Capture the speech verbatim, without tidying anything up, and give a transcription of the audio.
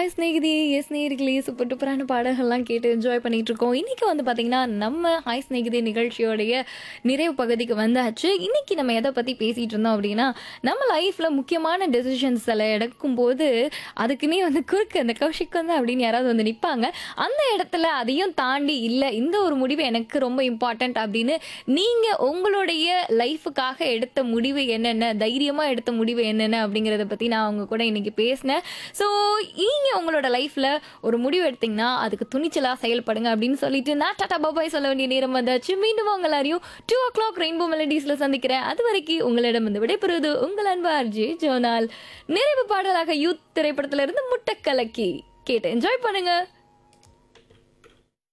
Hi Snehithi, S நேயர்களே, super டூப்பரான பாடல்கள்லாம் கேட்டு என்ஜாய் பண்ணிட்டு இருக்கோம். இன்னைக்கு வந்து பார்த்தீங்கன்னா, நம்ம ஹாய் ஸ்நேகிதி நிகழ்ச்சியோடைய நிறைவு பகுதிக்கு வந்தாச்சு. இன்னைக்கு நம்ம எதை பற்றி பேசிகிட்டு இருந்தோம் அப்படின்னா, நம்ம லைஃப்பில் முக்கியமான டெசிஷன்ஸ் எல்லாம் எடுக்கும்போது அதுக்குன்னே வந்து குறுக்கு அந்த கௌஷிக் வந்து அப்படின்னு யாராவது வந்து நிற்பாங்க. அந்த இடத்துல அதையும் தாண்டி இல்லை, இந்த ஒரு முடிவு எனக்கு ரொம்ப இம்பார்ட்டண்ட் அப்படின்னு நீங்கள் உங்களுடைய லைஃபுக்காக எடுத்த முடிவு என்னென்ன, தைரியமாக எடுத்த முடிவு என்னென்ன அப்படிங்கிறத பற்றி நான் அவங்க கூட இன்னைக்கு பேசினேன். ஸோ நீங்கள் உங்களோட லைஃப்பில் ஒரு முடிவு எடுத்தீங்கன்னா அதுக்கு துணிச்சலாக செயல்படுங்க அப்படின்னு சொல்லிட்டு நான் டாடா பாபாய் சொல்ல வேண்டிய நேரம் வந்தாச்சு. மீண்டும் உங்கள் எல்லாரையும் டூ ஓ கிளாக் ரெயின்போ மெலடிஸில் சந்திக்கிறேன். அது வரைக்கும் உங்களிடம் வந்து விடைபெறுவது உங்கள் அன்பு ஆர்ஜே ஜோனால். நிறைவு பாடலாக யூத் திரைப்படத்திலிருந்து முட்டை கலக்கி கேட்டு என்ஜாய் பண்ணுங்க.